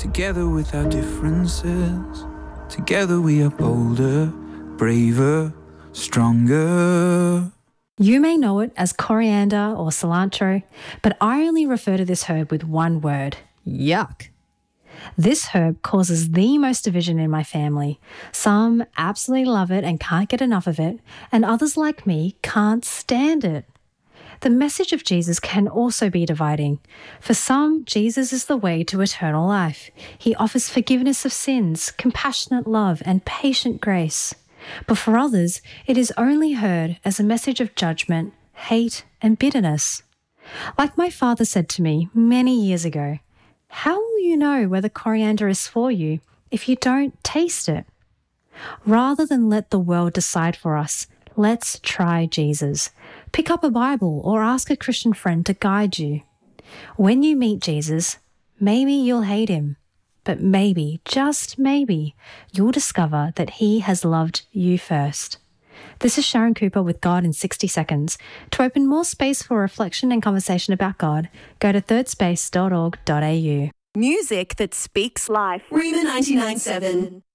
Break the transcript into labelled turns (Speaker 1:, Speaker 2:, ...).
Speaker 1: Together with our differences, together we are bolder, braver, stronger.
Speaker 2: You may know it as coriander or cilantro, but I only refer to this herb with one word: yuck. This herb causes the most division in my family. Some absolutely love it and can't get enough of it, and others like me can't stand it. The message of Jesus can also be dividing. For some, Jesus is the way to eternal life. He offers forgiveness of sins, compassionate love, and patient grace. But for others, it is only heard as a message of judgment, hate, and bitterness. Like my father said to me many years ago, how will you know whether coriander is for you if you don't taste it? Rather than let the world decide for us, let's try Jesus. Pick up a Bible or ask a Christian friend to guide you. When you meet Jesus, maybe you'll hate him, but maybe, just maybe, you'll discover that he has loved you first. This is Sharon Cooper with God in 60 Seconds. To open more space for reflection and conversation about God, go to thirdspace.org.au.
Speaker 3: Music that speaks life. Rima 99.7.